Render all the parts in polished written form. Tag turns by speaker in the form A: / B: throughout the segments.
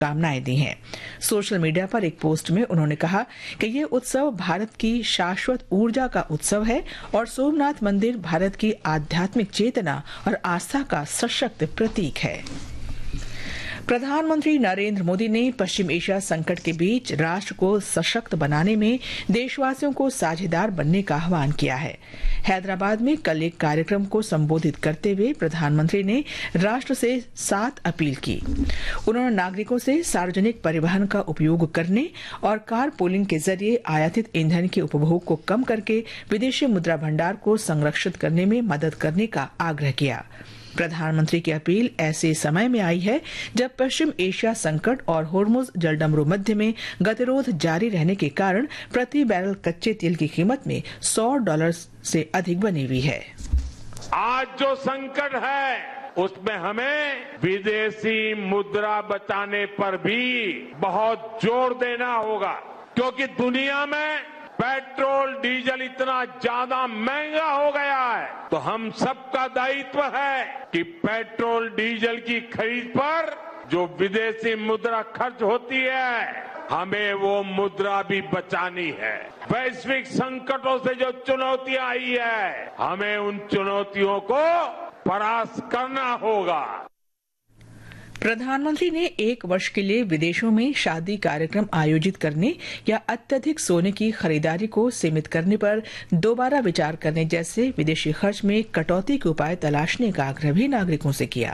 A: कामनाएं दी हैं। Social media पर एक पोस्ट में उन्होंने कहा कि ये उत्सव भारत की शाश्वत ऊर्जा का उत्सव है और सोमनाथ मंदिर भारत की आध्यात्मिक चेतना और आस्था का सशक्त प्रतीक है। प्रधानमंत्री नरेंद्र मोदी ने पश्चिम एशिया संकट के बीच राष्ट्र को सशक्त बनाने में देशवासियों को साझेदार बनने का आह्वान किया है। हैदराबाद में कल एक कार्यक्रम को संबोधित करते हुए प्रधानमंत्री ने राष्ट्र से 7 अपील की। उन्होंने नागरिकों से सार्वजनिक परिवहन का उपयोग करने और कार पूलिंग के जरिए आयातित ईंधन के उपभोग को कम करके विदेशी मुद्रा भंडार को संरक्षित करने में मदद करने का आग्रह किया। प्रधानमंत्री की अपील ऐसे समय में आई है जब पश्चिम एशिया संकट और होर्मुज जलडमरू मध्य में गतिरोध जारी रहने के कारण प्रति बैरल कच्चे तेल की कीमत में $100 से अधिक बनी हुई है।
B: आज जो संकट है उसमें हमें विदेशी मुद्रा बचाने पर भी बहुत जोर देना होगा, क्योंकि दुनिया में पेट्रोल डीजल इतना ज्यादा महंगा हो गया है। तो हम सबका दायित्व है कि पेट्रोल डीजल की खरीद पर जो विदेशी मुद्रा खर्च होती है, हमें वो मुद्रा भी बचानी है। वैश्विक संकटों से जो चुनौतियां आई है, हमें उन चुनौतियों को परास्त करना होगा।
A: प्रधानमंत्री ने 1 वर्ष के लिए विदेशों में शादी कार्यक्रम आयोजित करने या अत्यधिक सोने की खरीदारी को सीमित करने पर दोबारा विचार करने जैसे विदेशी खर्च में कटौती के उपाय तलाशने का आग्रह भी नागरिकों से किया।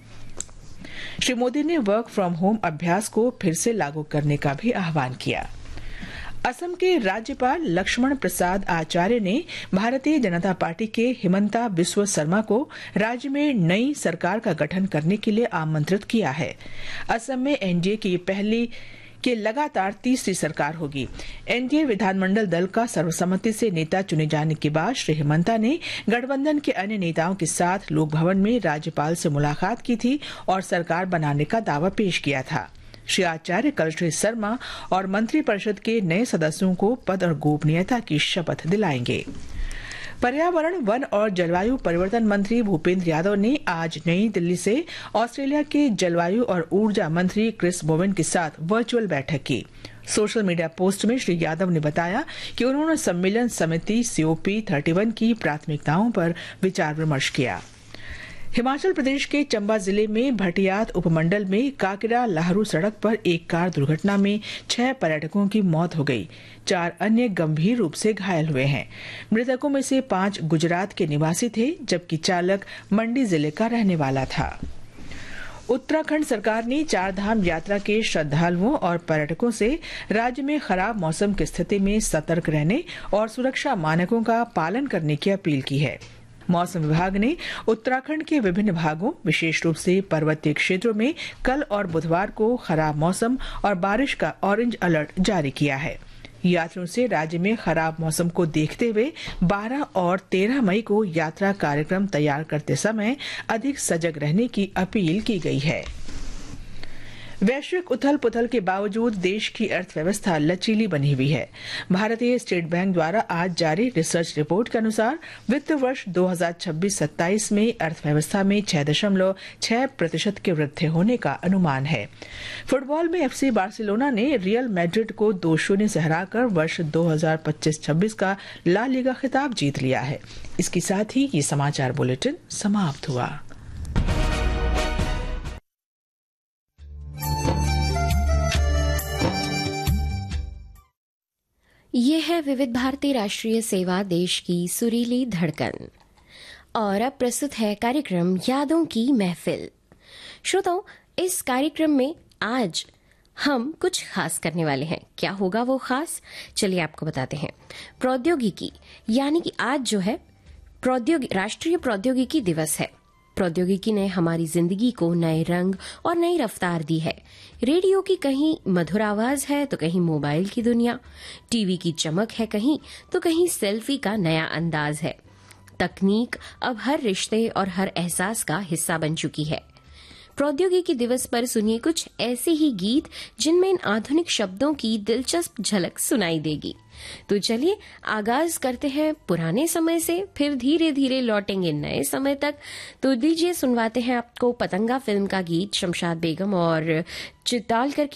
A: श्री मोदी ने वर्क फ्रॉम होम अभ्यास को फिर से लागू करने का भी आह्वान किया। असम के राज्यपाल लक्ष्मण प्रसाद आचार्य ने भारतीय जनता पार्टी के हिमंता बिस्व शर्मा को राज्य में नई सरकार का गठन करने के लिए आमंत्रित किया है। असम में एनडीए की पहली के लगातार तीसरी सरकार होगी। एनडीए विधानमंडल दल का सर्वसम्मति से नेता चुने जाने के बाद श्री हिमंता ने गठबंधन के अन्य नेताओं के साथ लोक भवन में राज्यपाल से मुलाकात की थी और सरकार बनाने का दावा पेश किया था। श्री आचार्य कल श्री शर्मा और मंत्रिपरिषद के नए सदस्यों को पद और गोपनीयता की शपथ दिलाएंगे। पर्यावरण, वन और जलवायु परिवर्तन मंत्री भूपेंद्र यादव ने आज नई दिल्ली से ऑस्ट्रेलिया के जलवायु और ऊर्जा मंत्री क्रिस बोवेन के साथ वर्चुअल बैठक की। सोशल मीडिया पोस्ट में श्री यादव ने बताया कि उन्होंने सम्मेलन समिति COP 31 की प्राथमिकताओं पर विचार विमर्श किया। हिमाचल प्रदेश के चंबा जिले में भटियात उपमंडल में काकरा लाहरू सड़क पर एक कार दुर्घटना में 6 पर्यटकों की मौत हो गई। 4 अन्य गंभीर रूप से घायल हुए हैं। मृतकों में से 5 गुजरात के निवासी थे, जबकि चालक मंडी जिले का रहने वाला था। उत्तराखंड सरकार ने 4 धाम यात्रा के श्रद्धालुओं और पर्यटकों से राज्य में खराब मौसम की स्थिति में सतर्क रहने और सुरक्षा मानकों का पालन करने की अपील की है। मौसम विभाग ने उत्तराखंड के विभिन्न भागों, विशेष रूप से पर्वतीय क्षेत्रों में कल और बुधवार को खराब मौसम और बारिश का ऑरेंज अलर्ट जारी किया है। यात्रियों से राज्य में खराब मौसम को देखते हुए 12 और 13 मई को यात्रा कार्यक्रम तैयार करते समय अधिक सजग रहने की अपील की गई है। वैश्विक उथल पुथल के बावजूद देश की अर्थव्यवस्था लचीली बनी हुई है। भारतीय स्टेट बैंक द्वारा आज जारी रिसर्च रिपोर्ट के अनुसार वित्त वर्ष 2026-27 में अर्थव्यवस्था में 6.6% के वृद्धि होने का अनुमान है। फुटबॉल में FC बार्सिलोना ने रियल मैड्रिड को 2-0 से हराकर वर्ष 2025-26 का ला लीगा खिताब जीत लिया है। इसके साथ ही ये समाचार बुलेटिन समाप्त हुआ।
C: ये है विविध भारती राष्ट्रीय सेवा, देश की सुरीली धड़कन। और अब प्रस्तुत है कार्यक्रम यादों की महफिल। श्रोताओं, इस कार्यक्रम में आज हम कुछ खास करने वाले हैं। क्या होगा वो खास, चलिए आपको बताते हैं। प्रौद्योगिकी, यानी कि आज जो है राष्ट्रीय प्रौद्योगिकी दिवस है। प्रौद्योगिकी ने हमारी जिंदगी को नए रंग और नई रफ्तार दी है। रेडियो की कहीं मधुर आवाज है तो कहीं मोबाइल की दुनिया, टीवी की चमक है कहीं तो कहीं सेल्फी का नया अंदाज है। तकनीक अब हर रिश्ते और हर एहसास का हिस्सा बन चुकी है। प्रौद्योगिकी दिवस पर सुनिए कुछ ऐसे ही गीत जिनमें इन आधुनिक शब्दों की दिलचस्प झलक सुनाई देगी। तो चलिए आगाज करते हैं पुराने समय से, फिर धीरे धीरे लौटेंगे नए समय तक। तो दीजिए सुनवाते हैं आपको पतंगा फिल्म का गीत शमशाद बेगम और चित्तालकर